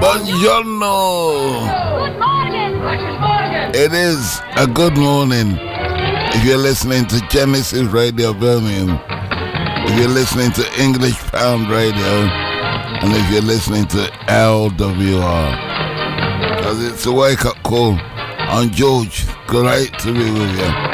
Buongiorno. Good morning. It is a good morning if you're listening to Genesis Radio Birmingham, if you're listening to English Pound Radio, and if you're listening to LWR. Because it's a wake-up call on George. Great to be with you.